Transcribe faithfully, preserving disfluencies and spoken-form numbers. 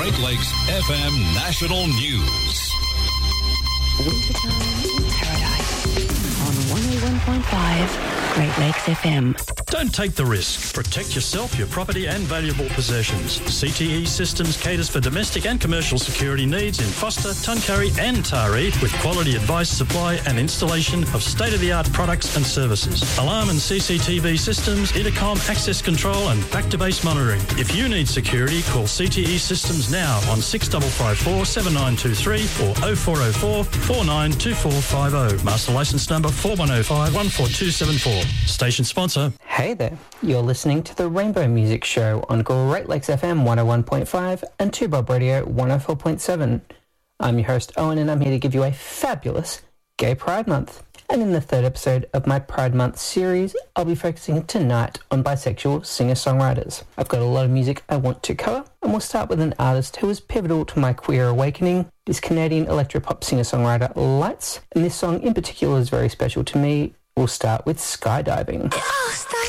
Great Lakes F M National News. Wintertime in Paradise on one oh one point five Great Lakes F M. Don't take the risk. Protect yourself, your property and valuable possessions. C T E Systems caters for domestic and commercial security needs in Foster, Tuncurry and Taree with quality advice, supply and installation of state-of-the-art products and services. Alarm and C C T V systems, intercom, access control and back-to-base monitoring. If you need security, call C T E Systems now on six five five four, seven nine two three or oh four oh four, four nine two four five oh. Master license number four one oh five, one four two seven four. Station sponsor. Hey there, you're listening to the Rainbow Music Show on Great Lakes F M one oh one point five and two Bob Radio one oh four point seven. I'm your host Owen and I'm here to give you a fabulous Gay Pride Month. And in the third episode of my Pride Month series, I'll be focusing tonight on bisexual singer-songwriters. I've got a lot of music I want to cover, and we'll start with an artist who was pivotal to my queer awakening, this Canadian electropop singer-songwriter Lights, and this song in particular is very special to me. We'll start with Skydiving. Oh, start